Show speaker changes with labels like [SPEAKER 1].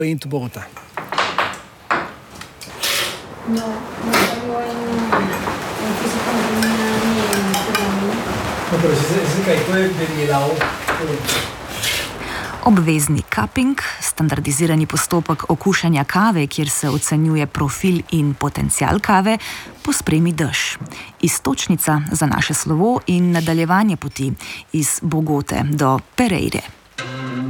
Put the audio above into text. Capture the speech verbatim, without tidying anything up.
[SPEAKER 1] into Bogotá.
[SPEAKER 2] No, no salió en, en físicamente ni nada, ni en Colombia.
[SPEAKER 1] No, pero ese, ese caído de, de mi lado.
[SPEAKER 3] Obvezni cupping, standardizirani postopek okušanja kave, kjer se ocenjuje profil in potencial kave, pospremi dež. Iztočnica za naše slovo in nadaljevanje poti iz Bogote do Pereire.